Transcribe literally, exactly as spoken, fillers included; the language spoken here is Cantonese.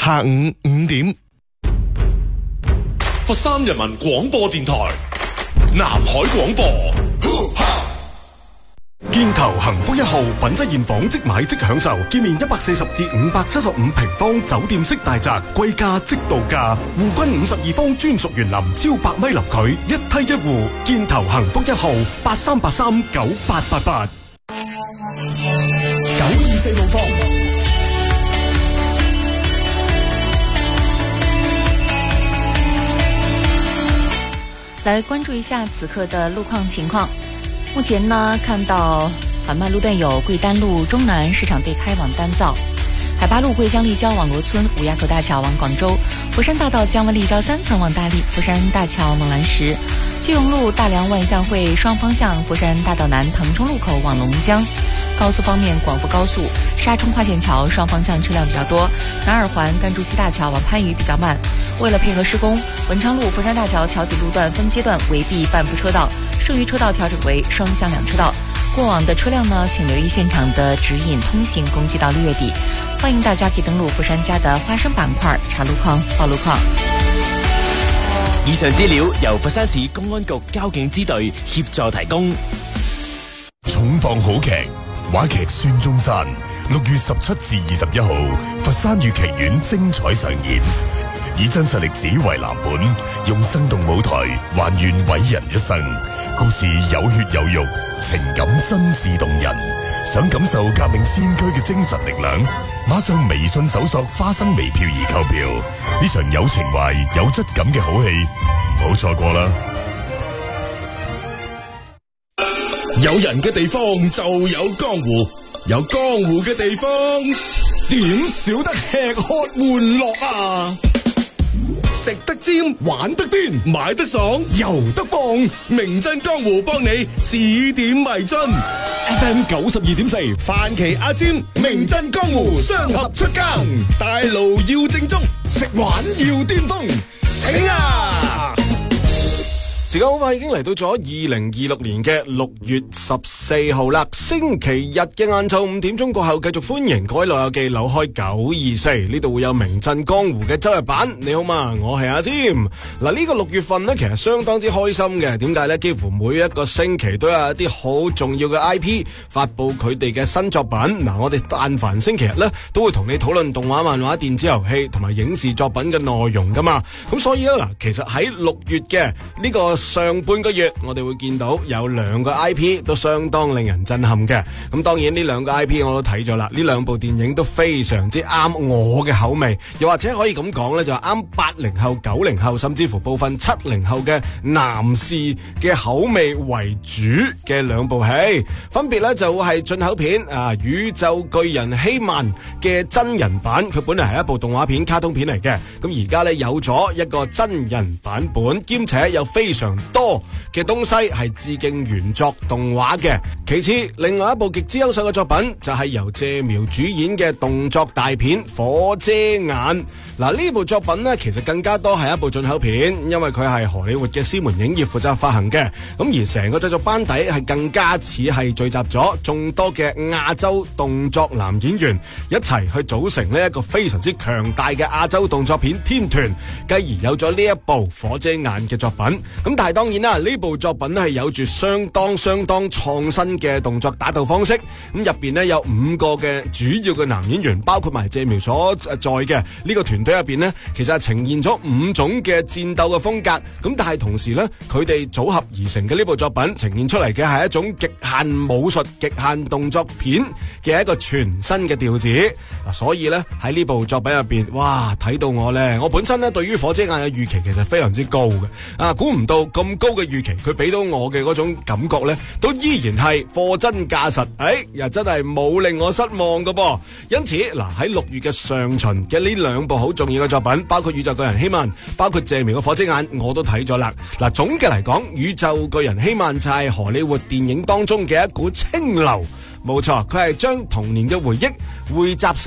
下午五點。 佛山人民廣播電台南海廣播。 建投幸福一號品質現房即買即享受，建面一百四十至五百七十五平方酒店式大宅，貴價即到價，戶均五十二方專屬園林，超百米林距，一梯一戶。建投幸福一號八三八三九八八八九二四路方。 來關注一下此刻的路況情況。目前呢，看到緩慢路段有貴丹路中南市場對開往丹灶，海八路貴江立交往羅村，五衙口大橋往廣州，佛山大道江灣立交三層往大荔，佛山大橋往蘭石，聚榮路大良萬象匯雙方向，佛山大道南騰衝路口往龍江。高速方面，廣福高速沙涌跨線橋雙方向車輛比較多，南二環甘珠溪大橋往番禺比較慢。為了配合施工，文昌路佛山大橋橋底路段分階段圍閉半幅車道，剩餘車道調整為雙向兩車道。過往的車輛呢，請留意現場的指引通行，共計到六月底。歡迎大家可以登錄佛山家的花生板塊查路況、報路況。 以上資料由佛山市公安局交警支隊協助提供。 重磅好劇話劇《孫中山》，六月十七至二十一號，佛山粵劇院精彩上演，以真實歷史為藍本，用生動舞台還原偉人一生，故事有血有肉，情感真摯動人。想感受革命先驅嘅精神力量，馬上微信搜索花生微票而購票。呢場有情懷、有質感嘅好戲，唔好錯過啦！ 有人嘅地方就有江湖，有江湖嘅地方點少得吃喝玩樂啊！食得尖，玩得癲，買得爽，遊得放，名震江湖幫你指點迷津。 F M 九十二點四， 范奇阿尖，名震江湖，雙合出更，大路要正宗，食玩要巔峰，請啊！ 時間好快已經嚟到咗二零二六年嘅六月十四號啦，星期日嘅晏晝五點鐘過後，繼續歡迎各位老友記扭開九二四，呢度會有名震江湖嘅周日版。你好嘛，我係阿占。嗱，呢個六月份呢，其實相當之開心嘅。點解呢？幾乎每一個星期都有一啲好重要嘅 I P 發佈佢哋嘅新作品。嗱，我哋但凡星期日呢，都會同你討論動畫、漫畫、電子遊戲同埋影視作品嘅內容噶嘛。咁所以咧，嗱，其實喺六月嘅呢個上半個月，我哋會見到有兩個 I P 都相當令人震撼嘅。咁當然呢兩個 I P 我都睇咗啦，呢兩部電影都非常之啱我嘅口味，又或者可以咁講呢，就啱八零後、九零後，甚至乎部分七零後嘅男士嘅口味為主嘅兩部戲，分別呢就係進口片啊，《宇宙巨人希曼》嘅真人版，佢本來係一部動畫片、卡通片嚟嘅，咁而家呢有咗一個真人版本，兼且有非常多嘅東西係致敬原作動畫嘅。其次，另外一部極之優秀嘅作品就係由謝苗主演嘅動作大片《火遮眼》。嗱，呢部作品呢，其實更加多係一部進口片，因為佢係荷里活嘅獅門影業負責發行嘅。咁而成個製作班底係更加似係聚集咗眾多嘅亞洲動作男演員一齊去組成呢一個非常之強大嘅亞洲動作片天團，繼而有咗呢一部《火遮眼》嘅作品。咁但係當然啦，呢部作品係有住相當相當創新嘅動作打鬥方式。咁入邊呢，有五個嘅主要嘅男演員，包括埋謝苗所在嘅呢個團隊入邊呢，其實係呈現咗五種嘅戰鬥嘅風格。咁但係同時呢，佢哋組合而成嘅呢部作品呈現出嚟嘅係一種極限武術、極限動作片嘅一個全新嘅調子。嗱，所以呢，喺呢部作品入邊，哇，睇到我呢，我本身呢對於火遮眼嘅預期其實非常之高嘅。啊，估唔到咁高嘅預期，佢俾到我嘅嗰種感覺呢，都依然係貨真價實。誒、哎，又真係冇令我失望噶噃。因此，嗱，喺六月嘅上旬嘅呢兩部好重要嘅作品，包括《宇宙巨人希曼》，包括謝苗嘅《火遮眼》，我都睇咗啦。嗱，總嘅嚟講，《宇宙巨人希曼》就係荷里活電影當中嘅一股清流。冇錯，佢係將童年嘅回憶匯集成